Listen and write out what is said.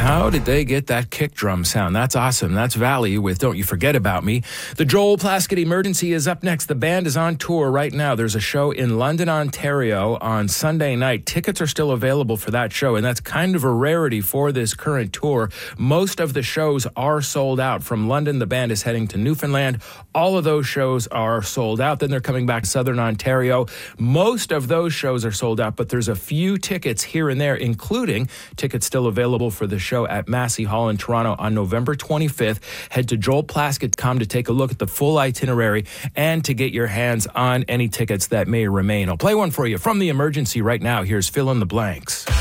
How did they get that kick drum sound? That's awesome. That's Valley with Don't You Forget About Me. The Joel Plaskett Emergency is up next. The band is on tour right now. There's a show in London, Ontario on Sunday night. Tickets are still available for that show, and that's kind of a rarity for this current tour. Most of the shows are sold out. From London, the band is heading to Newfoundland. All of those shows are sold out. Then they're coming back to Southern Ontario. Most of those shows are sold out, but there's a few tickets here and there, including tickets still available for the show at Massey Hall in Toronto on November 25th. Head to joelplaskett.com to take a look at the full itinerary and to get your hands on any tickets that may remain. I'll play one for you from the Emergency right now. Here's Fill in the Blanks.